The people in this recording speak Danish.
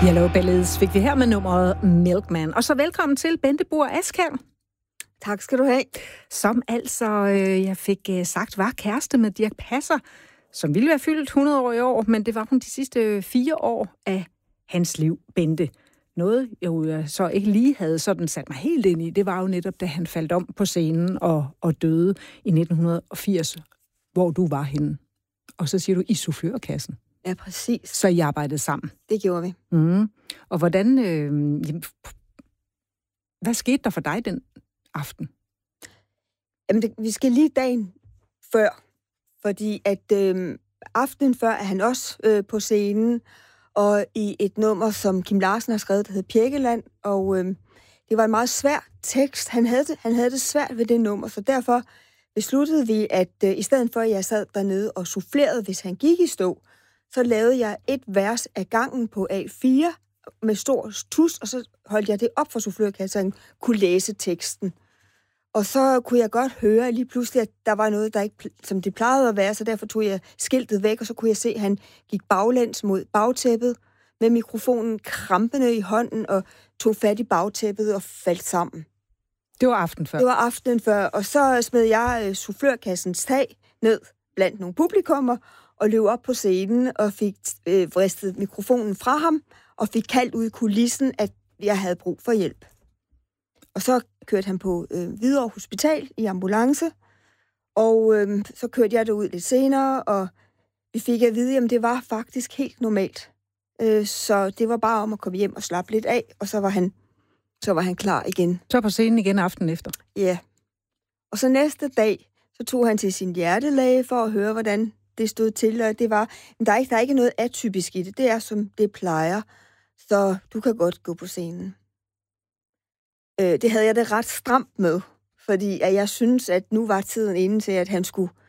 Yellow Bellies fik vi her med nummeret Milkman. Og så velkommen til Bente Buhr Askjær. Tak skal du have. Som altså, jeg fik sagt, var kæreste med Dirch Passer, som ville være fyldt 100 år i år, men det var kun de sidste 4 år af hans liv, Bente. Noget, jeg så ikke lige havde sådan sat mig helt ind i, det var jo netop, da han faldt om på scenen og døde i 1980, hvor du var henne. Og så siger du, i soufflørkassen. Ja, præcis. Så I arbejdede sammen. Det gjorde vi. Mm. Og hvordan... hvad skete der for dig den aften? Jamen, vi skal lige dagen før. Fordi at aftenen før er han også på scenen, og i et nummer, som Kim Larsen har skrevet, der hedder Pjækkeland, og det var en meget svær tekst. Han havde det svært ved det nummer, så derfor besluttede vi, at i stedet for, at jeg sad dernede og soufflerede, hvis han gik i stå, så lavede jeg et vers af gangen på A4 med stor tus, og så holdt jeg det op for soufflørkassen, så han kunne læse teksten. Og så kunne jeg godt høre lige pludselig, at der var noget, der ikke, som det plejede at være, så derfor tog jeg skiltet væk, og så kunne jeg se, at han gik baglæns mod bagtæppet med mikrofonen krampende i hånden og tog fat i bagtæppet og faldt sammen. Det var aftenen før? Det var aftenen før, og så smed jeg soufflørkassens tag ned blandt nogle publikummer og løb op på scenen og fik vristet mikrofonen fra ham og fik kaldt ud i kulissen, at jeg havde brug for hjælp. Og så kørte han på Hvidovre Hospital i ambulance, og så kørte jeg derud lidt senere, og vi fik at vide, at det var faktisk helt normalt. Så det var bare om at komme hjem og slappe lidt af, og så var han klar igen. Så på scenen igen aftenen efter? Ja. Og så næste dag, så tog han til sin hjertelæge for at høre, hvordan det stod til, og det var, men der er ikke noget atypisk i det. Det er, som det plejer, så du kan godt gå på scenen. Det havde jeg det ret stramt med, fordi at jeg synes, at nu var tiden inde til, at han skulle